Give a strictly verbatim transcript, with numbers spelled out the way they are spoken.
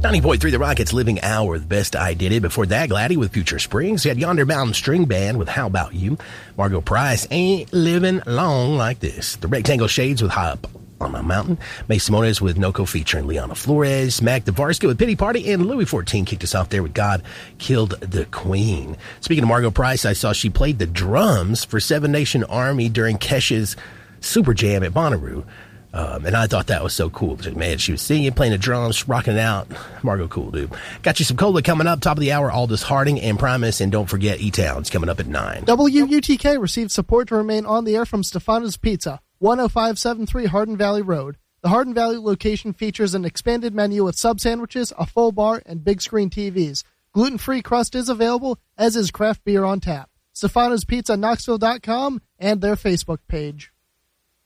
ninety point three The Rockets Living Hour, the best I Did It. Before that, Gladdy with Future Springs. You had Yonder Mountain String Band with How About You. Margot Price, Ain't Living Long Like This. The Rectangle Shades with High Up on My Mountain. May Simones with Noco featuring Liana Flores. Mac DeVarska with Pity Party. And Louis fourteen kicked us off there with God Killed the Queen. Speaking of Margot Price, I saw she played the drums for Seven Nation Army during Kesha's Super Jam at Bonnaroo. Um, and I thought that was so cool. Man, she was singing, playing the drums, rocking it out. Margot, cool, dude. Got you some cola coming up, top of the hour, Aldous Harding and Primus. And don't forget, E-Town's coming up at nine. W U T K received support to remain on the air from Stefano's Pizza, one oh five seven three Hardin Valley Road. The Hardin Valley location features an expanded menu with sub sandwiches, a full bar, and big screen T Vs. Gluten-free crust is available, as is craft beer on tap. Stefano's Pizza Knoxville dot com and their Facebook page.